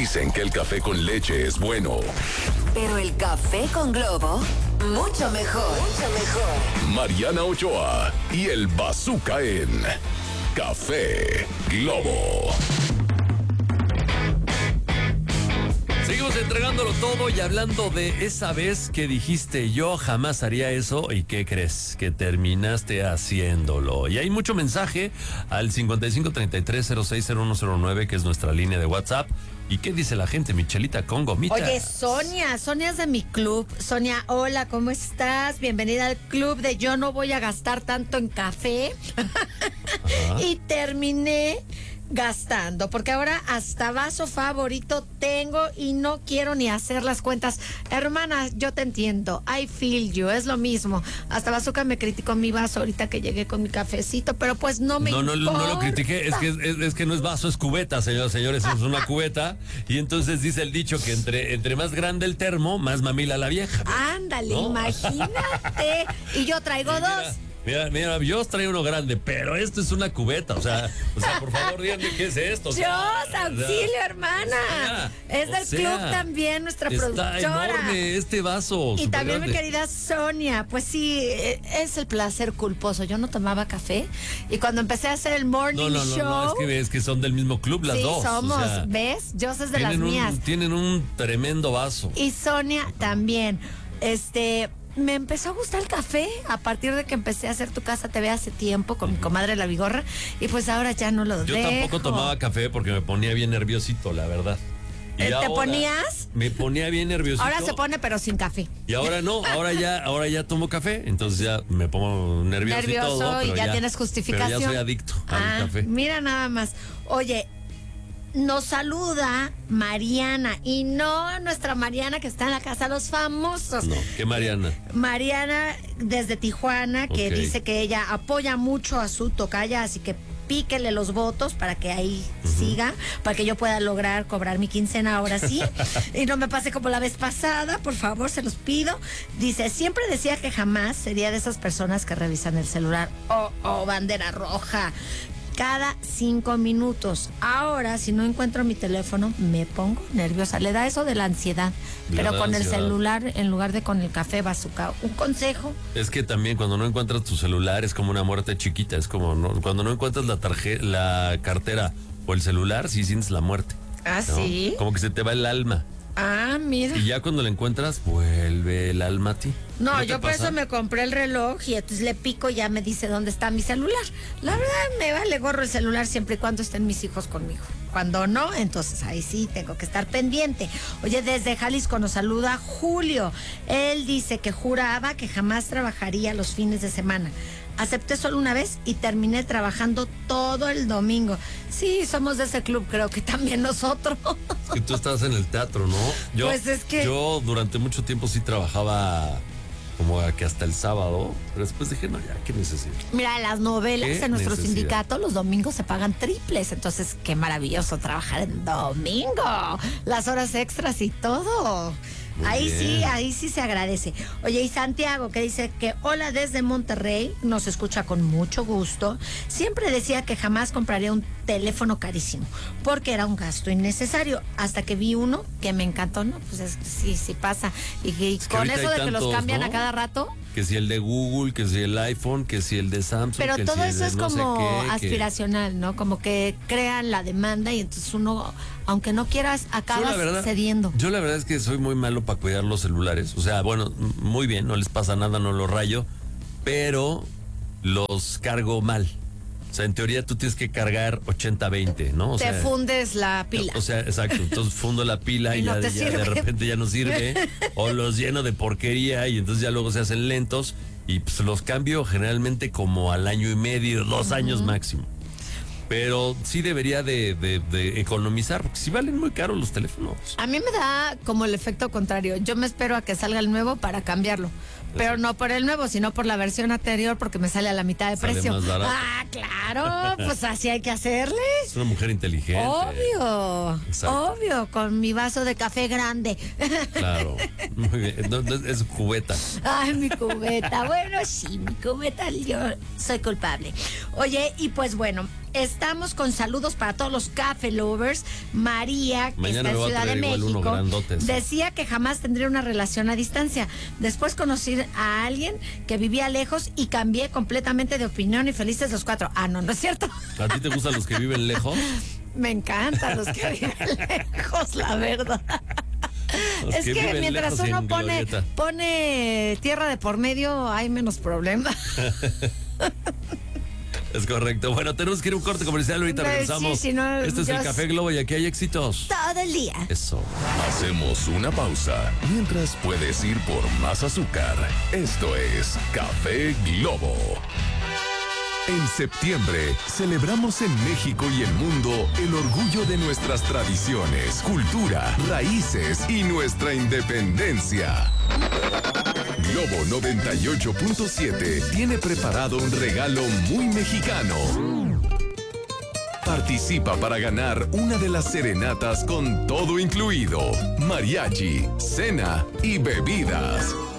Dicen que el café con leche es bueno. Pero el café con Globo, mucho mejor. Mucho mejor. Mariana Ochoa y el Bazooka en Café Globo. Seguimos entregándolo todo y hablando de esa vez que dijiste yo jamás haría eso y ¿qué crees? Que terminaste haciéndolo. Y hay mucho mensaje al 5533060109 que es nuestra línea de WhatsApp. ¿Y qué dice la gente, Michelita con gomitas? Oye, Sonia es de mi club. Sonia, hola, ¿cómo estás? Bienvenida al club de yo no voy a gastar tanto en café. Y terminé gastando, porque ahora hasta vaso favorito tengo y no quiero ni hacer las cuentas. Hermana, yo te entiendo, I feel you, es lo mismo. Hasta Bazooka me criticó mi vaso ahorita que llegué con mi cafecito, pero pues no me importa. No lo critiqué, es que no es vaso, es cubeta, señores, es una cubeta. Y entonces dice el dicho que entre más grande el termo, más mamila la vieja. Ándale, ¿no? Imagínate. Y yo traigo dos. Mira, yo traigo uno grande, pero esto es una cubeta, o sea, por favor, díganme qué es esto. Dios, auxilio, hermana. Es del club también, nuestra productora. Está enorme este vaso. Y también grande. Mi querida Sonia, pues sí, es el placer culposo. Yo no tomaba café y cuando empecé a hacer el morning show. No, es que son del mismo club las dos. Sí, somos, o sea, ¿ves? Yo soy de las mías. Tienen un tremendo vaso. Y Sonia también. Me empezó a gustar el café a partir de que empecé a hacer Tu Casa TV hace tiempo con mi comadre La Vigorra y pues ahora ya no lo dejo. Yo tampoco tomaba café porque me ponía bien nerviosito, la verdad. ¿Te ponías? Me ponía bien nerviosito. Ahora se pone pero sin café. Y ahora no, ahora ya tomo café, entonces ya me pongo nervioso y todo. Y ya tienes justificación. Pero ya soy adicto al café. Mira nada más. Oye, nos saluda Mariana, y no nuestra Mariana que está en la casa de los famosos. No, ¿qué Mariana? Mariana desde Tijuana, que dice que ella apoya mucho a su tocaya, así que píquele los votos para que ahí siga, para que yo pueda lograr cobrar mi quincena ahora sí, y no me pase como la vez pasada, por favor, se los pido. Dice, siempre decía que jamás sería de esas personas que revisan el celular. Bandera roja. Cada 5 minutos. Ahora, si no encuentro mi teléfono, me pongo nerviosa. Le da eso de la ansiedad. Pero con el celular, en lugar de con el café, Bazooka. ¿Un consejo? Es que también cuando no encuentras tu celular es como una muerte chiquita. Es como cuando no encuentras la cartera o el celular, sí sientes la muerte. ¿Ah, ¿no? sí? Como que se te va el alma. Ah, mira. Y ya cuando la encuentras, vuelve el alma a ti. No, yo por eso me compré el reloj y entonces le pico y ya me dice dónde está mi celular. La verdad me vale gorro el celular siempre y cuando estén mis hijos conmigo. Cuando no, entonces ahí sí tengo que estar pendiente. Oye, desde Jalisco nos saluda Julio. Él dice que juraba que jamás trabajaría los fines de semana. Acepté solo una vez y terminé trabajando todo el domingo. Sí, somos de ese club, creo que también nosotros. Y tú estás en el teatro, ¿no? Pues es que yo durante mucho tiempo sí trabajaba como que hasta el sábado, pero después dije, no, ya, ¿qué necesidad? Mira, las novelas en nuestro sindicato los domingos se pagan triples, entonces qué maravilloso trabajar en domingo, las horas extras y todo. Ahí sí se agradece. Oye, y Santiago, que dice que hola desde Monterrey, nos escucha con mucho gusto. Siempre decía que jamás compraría un teléfono carísimo, porque era un gasto innecesario, hasta que vi uno que me encantó, ¿no? Pues sí pasa. Y con eso de que los cambian, ¿no?, a cada rato. Que si el de Google, que si el iPhone, que si el de Samsung. Pero que todo si eso es no como sé qué, aspiracional, ¿no? Como que crean la demanda y entonces uno, aunque no quieras, acabas cediendo. Yo la verdad es que soy muy malo para cuidar los celulares. O sea, bueno, muy bien, no les pasa nada, no los rayo, pero los cargo mal. O sea, en teoría tú tienes que cargar 80-20, ¿no? O te sea, fundes la pila. O sea, exacto. Entonces fundo la pila y no ya de repente ya no sirve. O los lleno de porquería y entonces ya luego se hacen lentos. Y pues los cambio generalmente como al año y medio, 2 años máximo. Pero sí debería de economizar, porque sí valen muy caros los teléfonos. A mí me da como el efecto contrario. Yo me espero a que salga el nuevo para cambiarlo. Pero no por el nuevo, sino por la versión anterior, porque me sale a la mitad de precio. Más barato. Ah, claro, pues así hay que hacerle. Es una mujer inteligente. Obvio, con mi vaso de café grande. Claro, muy bien. Es cubeta. Ay, mi cubeta. Bueno, sí, mi cubeta, yo soy culpable. Oye, y pues bueno, estamos con saludos para todos los café lovers. María, que Mañana está en me voy a Ciudad de traer igual uno México, grandote. decía que jamás tendría una relación a distancia. Después conocí a alguien que vivía lejos y cambié completamente de opinión y felices los 4. Ah, no, no es cierto. ¿A ti te gustan los que viven lejos? Me encantan los que viven lejos, la verdad. Los Es que viven mientras lejos uno en glorieta. pone tierra de por medio, hay menos problema. Es correcto. Bueno, tenemos que ir a un corte comercial. Ahorita Sí, regresamos. si no, Este es el yo- Café Globo y aquí hay éxitos. Todo el día. Eso. Hacemos una pausa mientras puedes ir por más azúcar. Esto es Café Globo. En septiembre celebramos en México y el mundo el orgullo de nuestras tradiciones, cultura, raíces y nuestra independencia. Globo 98.7 tiene preparado un regalo muy mexicano. Participa para ganar una de las serenatas con todo incluido, mariachi, cena y bebidas.